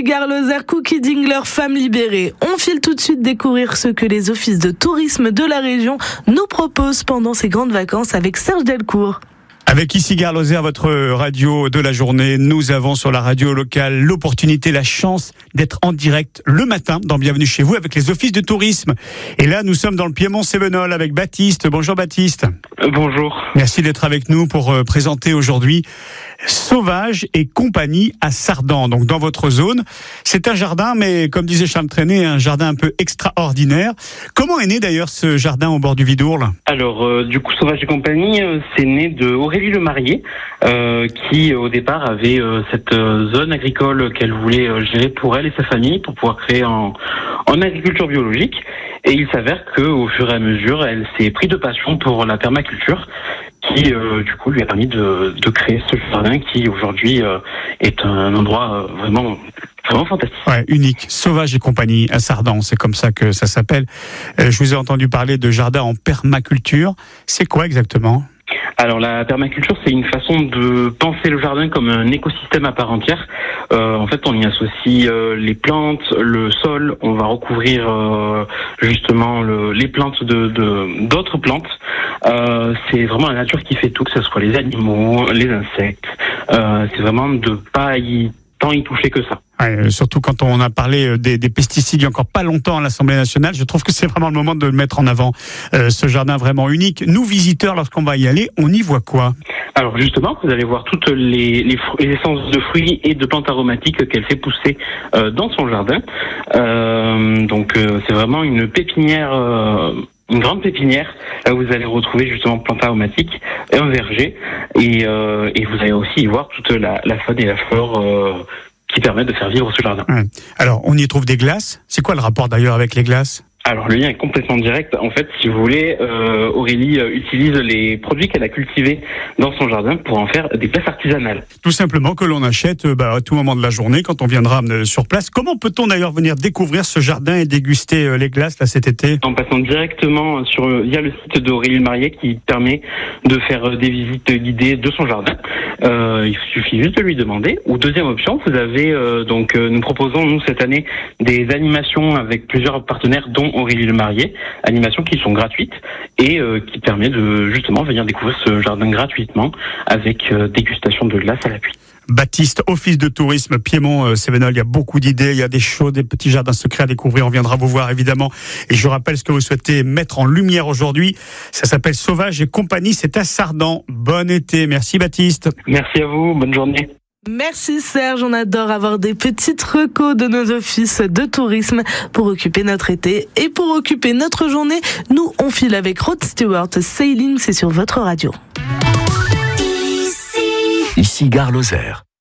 Gare Lozère, Cookie Dingler, femme libérée. On file tout de suite découvrir ce que les offices de tourisme de la région nous proposent pendant ces grandes vacances avec Serge Delcourt. Avec ici Gare Lozère, votre radio de la journée, nous avons sur la radio locale l'opportunité, la chance d'être en direct le matin dans Bienvenue chez vous avec les offices de tourisme. Et là, nous sommes dans le Piémont-Cévenol avec Baptiste. Bonjour Baptiste. Bonjour. Merci d'être avec nous pour présenter aujourd'hui Sauvage et compagnie à Sardan, donc dans votre zone. C'est un jardin, mais comme disait Charles Trenet, un jardin un peu extraordinaire. Comment est né d'ailleurs ce jardin au bord du Vidourle ? Alors, du coup, Sauvage et compagnie, c'est né de Aurélie Le Marié, qui au départ avait cette zone agricole qu'elle voulait gérer pour elle et sa famille, pour pouvoir créer en agriculture biologique. Et il s'avère qu'au fur et à mesure, elle s'est pris de passion pour la permaculture, qui du coup lui a permis de créer ce jardin qui aujourd'hui est un endroit vraiment fantastique. Ouais, unique. Sauvage et compagnie à Sardan, c'est comme ça que ça s'appelle. Je vous ai entendu parler de jardin en permaculture. C'est quoi exactement ? Alors la permaculture, c'est une façon de penser le jardin comme un écosystème à part entière. En fait, on y associe les plantes, le sol. On va recouvrir justement les plantes d'autres plantes. C'est vraiment la nature qui fait tout, que ce soit les animaux, les insectes. C'est vraiment de pas y toucher que ça. Ouais, surtout quand on a parlé des pesticides il y a encore pas longtemps à l'Assemblée nationale, je trouve que c'est vraiment le moment de le mettre en avant, ce jardin vraiment unique. Nous, visiteurs, lorsqu'on va y aller, on y voit quoi ? Alors justement, vous allez voir toutes les essences de fruits et de plantes aromatiques qu'elle fait pousser dans son jardin. Donc c'est vraiment une pépinière... une grande pépinière, là vous allez retrouver justement plantes aromatiques, un verger, et vous allez aussi y voir toute la faune et la flore qui permettent de faire vivre ce jardin. Ouais. Alors, on y trouve des glaces. C'est quoi le rapport d'ailleurs avec les glaces ? Alors le lien est complètement direct. En fait, si vous voulez, Aurélie utilise les produits qu'elle a cultivés dans son jardin pour en faire des glaces artisanales. Tout simplement que l'on achète à tout moment de la journée quand on viendra sur place. Comment peut-on d'ailleurs venir découvrir ce jardin et déguster les glaces là cet été ? En passant directement via le site d'Aurélie Le Marié qui permet de faire des visites guidées de son jardin. Il suffit juste de lui demander. Ou deuxième option, vous avez nous proposons nous cette année des animations avec plusieurs partenaires dont Aurélie Le Marié, animations qui sont gratuites et qui permet de justement venir découvrir ce jardin gratuitement avec dégustation de glace à l'appui. Baptiste, office de tourisme Piémont-Cévenol, il y a beaucoup d'idées, il y a des choses, des petits jardins secrets à découvrir, on viendra vous voir évidemment. Et je rappelle ce que vous souhaitez mettre en lumière aujourd'hui, ça s'appelle Sauvage et compagnie, c'est à Sardan. Bon été, merci Baptiste. Merci à vous, bonne journée. Merci Serge, on adore avoir des petites recos de nos offices de tourisme pour occuper notre été et pour occuper notre journée. Nous, on file avec Rod Stewart, Sailing, c'est sur votre radio. Ici Gare Lozère.